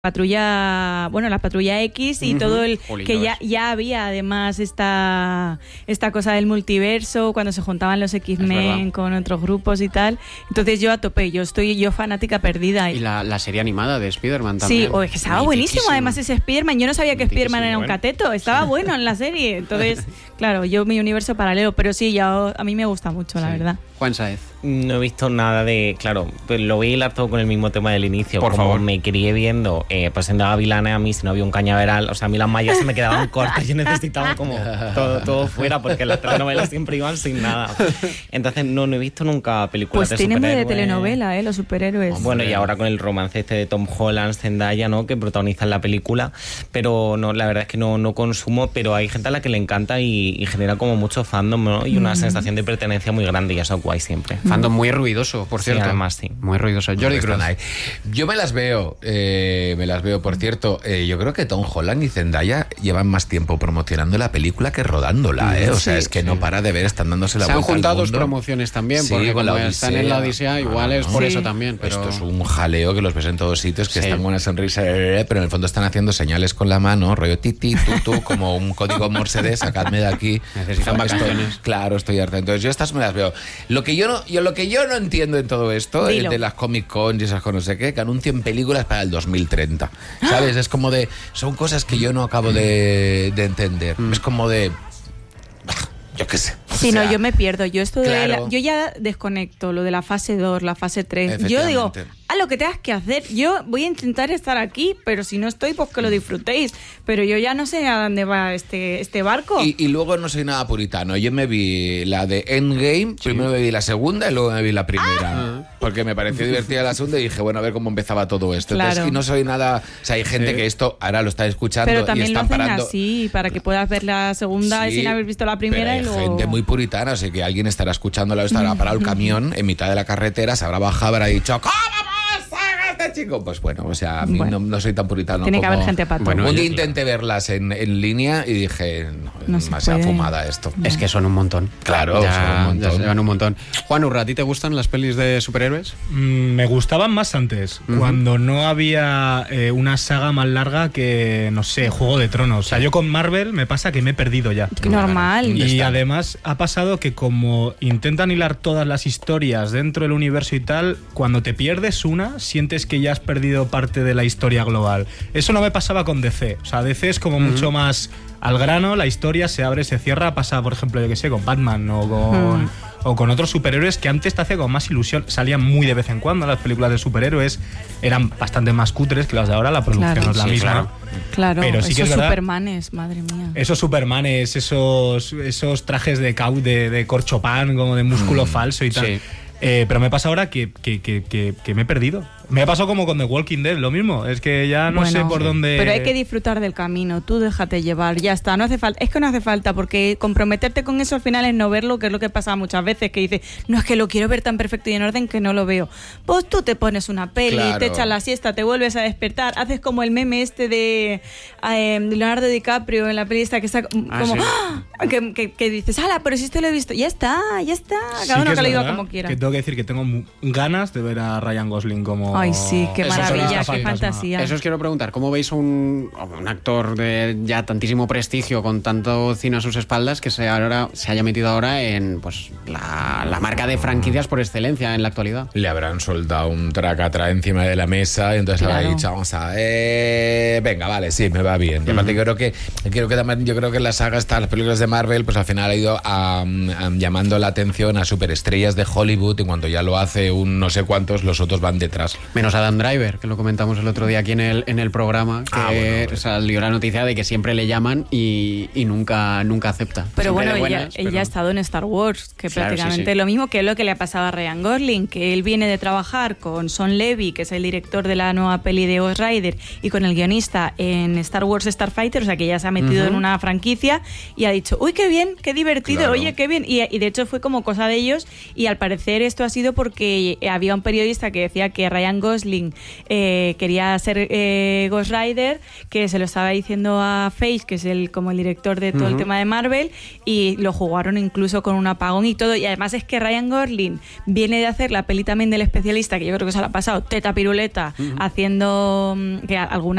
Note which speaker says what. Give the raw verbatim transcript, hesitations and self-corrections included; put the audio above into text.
Speaker 1: patrulla, bueno, la patrulla X y uh-huh. todo el
Speaker 2: Jolín,
Speaker 1: que
Speaker 2: no
Speaker 1: ya,
Speaker 2: es.
Speaker 1: ya había además esta esta cosa del multiverso cuando se juntaban los X-Men con otros grupos y tal. Entonces yo a tope, yo estoy yo fanática perdida.
Speaker 2: Y la, la serie animada de Spider-Man también.
Speaker 1: Sí, oh, es que estaba buenísimo además ese Spider-Man. Yo no sabía que Spider-Man era un cateto, estaba bueno en la serie. Entonces, claro, yo mi universo paralelo, pero sí, ya a mí me gusta mucho, sí. La verdad.
Speaker 2: Juan Saez.
Speaker 3: No he visto nada de... Claro, pues lo voy a hilar todo con el mismo tema del inicio.
Speaker 2: Por
Speaker 3: Como
Speaker 2: favor.
Speaker 3: me crié viendo eh, pues en Gavilana, a mí si no había un cañaveral, o sea, a mí las mallas se me quedaban cortas, yo necesitaba como todo, todo fuera porque las telenovelas siempre iban sin nada. Entonces no, no he visto nunca películas
Speaker 1: pues
Speaker 3: de
Speaker 1: tiene
Speaker 3: superhéroes.
Speaker 1: muy de telenovela, ¿eh? Los superhéroes.
Speaker 3: Bueno, y ahora con el romance este de Tom Holland, Zendaya, ¿no? Que protagonizan la película, pero no, la verdad es que no, no consumo, pero hay gente a la que le encanta y, y genera como mucho fandom, ¿no? Y una mm. sensación de pertenencia muy grande y eso es guay siempre.
Speaker 2: Fandom muy ruidoso, por cierto.
Speaker 3: Sí, además, sí.
Speaker 2: Muy ruidoso. Jordi Cruz.
Speaker 4: Yo me las veo, eh, me las veo, por cierto. Eh, yo creo que Tom Holland y Zendaya llevan más tiempo promocionando la película que rodándola, ¿eh? O sea, sí, es que sí. no para de ver, están dándose la
Speaker 2: Se
Speaker 4: vuelta.
Speaker 2: Se han juntado
Speaker 4: al mundo.
Speaker 2: dos promociones también,
Speaker 4: sí,
Speaker 2: porque
Speaker 4: con la
Speaker 2: como
Speaker 4: Odisea.
Speaker 2: están en la Odisea, igual ah, es por sí. eso también. Pero...
Speaker 4: Esto es un jaleo que los ves en todos sitios, que sí. están con una sonrisa, pero en el fondo están haciendo señales con la mano, rollo titi, tutu, como un código Morse de sacadme de aquí.
Speaker 2: Necesitan vacaciones.
Speaker 4: Esto, claro, estoy harta. Entonces yo estas me las veo. Lo que yo no, yo, lo que yo no entiendo en todo esto, eh, de las Comic Con y esas cosas, no sé qué, que anuncien películas para el dos mil treinta. ¿Sabes? Es como de... Son cosas que yo no acabo de, de entender. Mm. Es como de... Yo qué sé.
Speaker 1: Sí, o sea, no, yo me pierdo. Yo esto
Speaker 4: claro.
Speaker 1: de la, yo ya desconecto lo de la fase dos, la fase tres. Yo digo, a lo que tengas que hacer. Yo voy a intentar estar aquí, pero si no estoy, pues que lo disfrutéis. Pero yo ya no sé a dónde va este, este barco.
Speaker 4: Y, y luego no soy nada puritano. Yo me vi la de Endgame, sí. primero me vi la segunda y luego me vi la primera. Ah. Porque me pareció divertida la segunda y dije, bueno, a ver cómo empezaba todo esto.
Speaker 1: Claro.
Speaker 4: Entonces, y no soy nada... O sea, hay gente sí. que esto ahora lo está escuchando
Speaker 1: pero también
Speaker 4: y están
Speaker 1: lo hacen
Speaker 4: parando...
Speaker 1: así, para que puedas ver la segunda
Speaker 4: sí,
Speaker 1: sin haber visto la primera.
Speaker 4: Pero hay
Speaker 1: y luego...
Speaker 4: gente muy puritana, así que alguien estará escuchándola, estará parado el camión en mitad de la carretera, se habrá bajado, habrá dicho ¿cómo vamos a este chico? Pues bueno, o sea, a mí bueno, no, no soy tan puritano.
Speaker 1: Tiene
Speaker 4: como...
Speaker 1: que haber gente para todo.
Speaker 4: Bueno, un día intenté verlas en, en línea y dije, no,
Speaker 1: no
Speaker 4: es demasiado fumada esto.
Speaker 2: No. Es que son un montón.
Speaker 4: Claro,
Speaker 2: ya,
Speaker 4: son un montón.
Speaker 2: Ya se llevan un montón. Juan Urra, ¿a ti te gustan las pelis de superhéroes?
Speaker 5: Mm, me gustaban más antes, uh-huh. cuando no había eh, una saga más larga que, no sé, Juego de Tronos. O sea, yo con Marvel me pasa que me he perdido ya.
Speaker 1: Normal.
Speaker 5: Y además ha pasado que como intentan hilar todas las historias dentro del universo y tal, cuando te pierdes una, sientes que ya has perdido parte de la historia global. Eso no me pasaba con D C. O sea, D C es como uh-huh. mucho más al grano, la historia se abre, se cierra, pasa, por ejemplo, yo que sé, con Batman o con... Uh-huh. o con otros superhéroes que antes te hacía con más ilusión. Salían muy de vez en cuando las películas de superhéroes, eran bastante más cutres que las de ahora, la producción
Speaker 1: claro,
Speaker 5: es la
Speaker 1: sí,
Speaker 5: misma.
Speaker 1: Claro, claro
Speaker 5: pero sí
Speaker 1: esos
Speaker 5: que es verdad,
Speaker 1: Supermanes, madre mía.
Speaker 5: Esos Supermanes, esos, esos trajes de, cau, de, de corchopán, como de músculo mm, falso y tal. Sí. Eh, pero me pasa ahora que, que, que, que, que me he perdido. Me ha pasado como con The Walking Dead, lo mismo. Es que ya no
Speaker 1: bueno,
Speaker 5: sé por
Speaker 1: sí.
Speaker 5: dónde...
Speaker 1: Pero hay que disfrutar del camino. Tú déjate llevar, ya está. No hace falta. Es que no hace falta, porque comprometerte con eso al final es no verlo, que es lo que pasa muchas veces, que dices, no, es que lo quiero ver tan perfecto y en orden que no lo veo. Pues tú te pones una peli, claro. te echas la siesta, te vuelves a despertar, haces como el meme este de eh, Leonardo DiCaprio en la peli esta que está como... Ah, sí. ¡ah! que, que, que dices, ala, pero si esto lo he visto. Ya está, ya está. Cada
Speaker 5: sí
Speaker 1: uno
Speaker 5: que,
Speaker 1: que lo diga
Speaker 5: verdad,
Speaker 1: como quiera.
Speaker 5: Que tengo que decir que tengo ganas de ver a Ryan Gosling como...
Speaker 1: Ay, sí, qué
Speaker 2: Eso
Speaker 1: maravilla, qué fantasía.
Speaker 2: Eso os quiero preguntar, ¿cómo veis un, un actor de ya tantísimo prestigio, con tanto cine a sus espaldas, que se, ahora, se haya metido ahora en pues la, la marca de franquicias por excelencia en la actualidad?
Speaker 4: Le habrán soltado un tracatra encima de la mesa y entonces
Speaker 1: claro.
Speaker 4: habrá dicho, vamos a eh, venga, vale, sí, me va bien. Y uh-huh. aparte yo creo que creo que también yo creo que la saga está, las películas de Marvel, pues al final ha ido a, a, llamando la atención a superestrellas de Hollywood, y cuando ya lo hace un no sé cuántos, los otros van detrás.
Speaker 2: Menos Adam Driver, que lo comentamos el otro día aquí en el, en el programa, que ah, bueno, pues. salió la noticia de que siempre le llaman y, y nunca, nunca acepta.
Speaker 1: Pero
Speaker 2: siempre
Speaker 1: bueno,
Speaker 2: buenas,
Speaker 1: ella,
Speaker 2: pero...
Speaker 1: ella ha estado en Star Wars, que
Speaker 2: claro,
Speaker 1: prácticamente
Speaker 2: sí, sí.
Speaker 1: lo mismo que es lo que le ha pasado a Ryan Gosling, que él viene de trabajar con Sean Levy, que es el director de la nueva peli de Ghost Rider, y con el guionista en Star Wars Starfighter, o sea que ya se ha metido uh-huh. en una franquicia y ha dicho, uy, qué bien, qué divertido, claro. oye, qué bien. Y, y de hecho fue como cosa de ellos, y al parecer esto ha sido porque había un periodista que decía que Ryan Gosling eh, quería ser eh, Ghost Rider, que se lo estaba diciendo a Feige, que es el como el director de todo uh-huh. el tema de Marvel, y lo jugaron incluso con un apagón y todo. Y además es que Ryan Gosling viene de hacer la peli también del Especialista, que yo creo que se la ha pasado teta piruleta, uh-huh. haciendo que alguna